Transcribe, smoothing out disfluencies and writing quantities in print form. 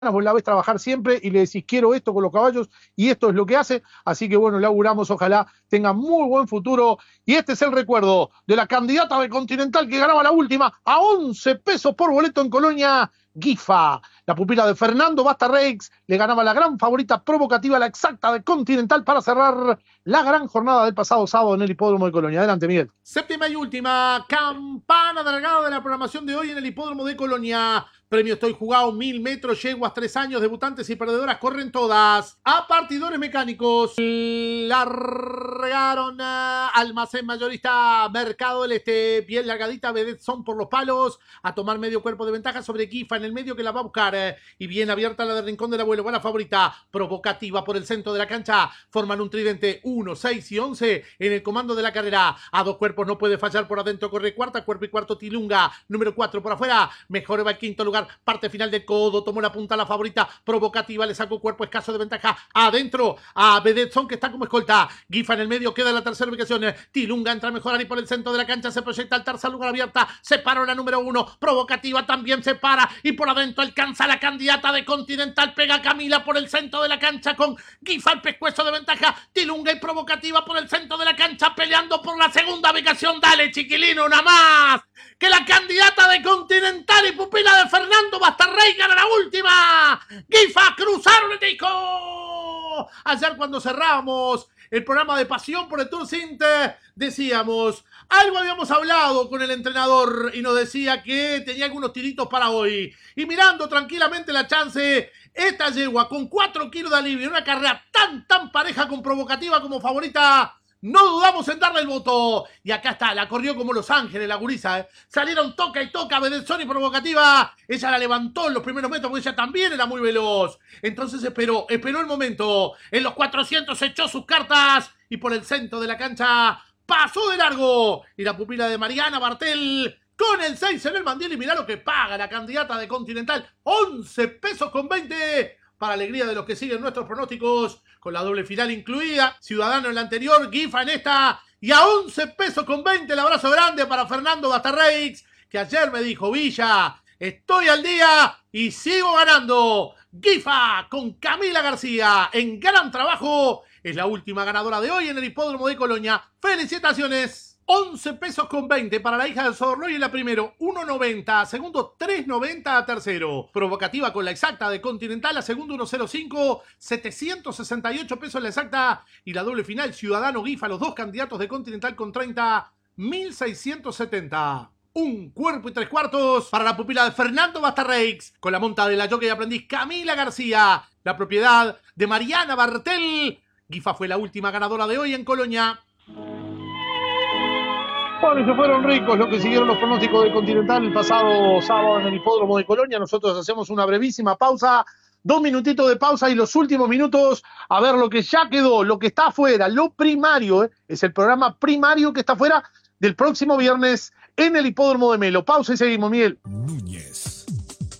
vos la ves trabajar siempre y le decís quiero esto con los caballos y esto es lo que hace, así que bueno, le auguramos, ojalá tenga muy buen futuro y este es el recuerdo de la candidata de Continental que ganaba la última a 11 pesos por boleto en Colonia, Gifa, la pupila de Fernando Bastarreix, le ganaba la gran favorita provocativa, la exacta de Continental para cerrar la gran jornada del pasado sábado en el Hipódromo de Colonia. Adelante, Miguel. Séptima y última campana alargada de la programación de hoy en el Hipódromo de Colonia. Premio Estoy Jugado, 1000 metros, yeguas, 3 años, debutantes y perdedoras corren todas. A partidores mecánicos, largaron Almacén Mayorista, Mercado del Este, bien largadita, Vedette son por los palos, a tomar medio cuerpo de ventaja sobre Gifa en el medio que la va a buscar, y bien abierta la del Rincón del Abuelo, buena favorita, provocativa por el centro de la cancha, forman un tridente 1, 6 y 11 en el comando de la carrera, a dos cuerpos no puede fallar por adentro, corre cuarta, cuerpo y cuarto Tilunga, número 4 por afuera, mejor va el quinto lugar, parte final del codo, tomó la punta la favorita, provocativa, le sacó cuerpo escaso de ventaja, adentro a Bedetson que está como escolta, Gifa en el medio, queda en la tercera ubicación, Tilunga entra a mejorar y por el centro de la cancha se proyecta al tercer lugar abierta, se paró la número 1, provocativa también se para y por adentro alcanza la candidata de Continental, pega Camila por el centro de la cancha con Gifa el pescuezo de ventaja, Tilunga y provocativa por el centro de la cancha peleando por la segunda ubicación, dale chiquilino, una más, que la candidata de Continental y pupila de Fernando Bastarrey gana la última, Gifa cruzaron el disco. Ayer cuando cerramos el programa de Pasión por el Tour Cinte, decíamos, algo habíamos hablado con el entrenador y nos decía que tenía algunos tiritos para hoy. Y mirando tranquilamente la chance, esta yegua con 4 kilos de alivio en una carrera tan pareja con provocativa como favorita, no dudamos en darle el voto. Y acá está, la corrió como Los Ángeles, la gurisa, Salieron toca y toca, Bedetson y provocativa. Ella la levantó en los primeros metros porque ella también era muy veloz. Entonces esperó el momento. En los 400 echó sus cartas y por el centro de la cancha pasó de largo. Y la pupila de Mariana Bartel con el 6 en el mandil y mirá lo que paga la candidata de Continental. 11 pesos con 20. Para alegría de los que siguen nuestros pronósticos, con la doble final incluida, Ciudadano en la anterior, Gifa en esta, y a 11 pesos con 20 el abrazo grande para Fernando Bastarreix, que ayer me dijo, Villa, estoy al día y sigo ganando. Gifa con Camila García, en gran trabajo, es la última ganadora de hoy en el Hipódromo de Colonia. ¡Felicitaciones! 11 pesos con 20 para la hija del Sodornoy en la primero, 1.90, segundo 3.90 a tercero. Provocativa con la exacta de Continental, la segundo 1.05, 768 pesos la exacta. Y la doble final, Ciudadano Gifa, los dos candidatos de Continental con 30, 1.670. Un cuerpo y 3/4 para la pupila de Fernando Bastarreix, con la monta de la jockey aprendiz Camila García, la propiedad de Mariana Bartel. Gifa fue la última ganadora de hoy en Colonia. Bueno, y se fueron ricos los que siguieron los pronósticos de Continental el pasado sábado en el Hipódromo de Colonia. Nosotros hacemos una brevísima pausa, 2 minutitos de pausa y los últimos minutos a ver lo que ya quedó, lo que está afuera, lo primario, es el programa primario que está afuera del próximo viernes en el Hipódromo de Melo. Pausa y seguimos, Miguel.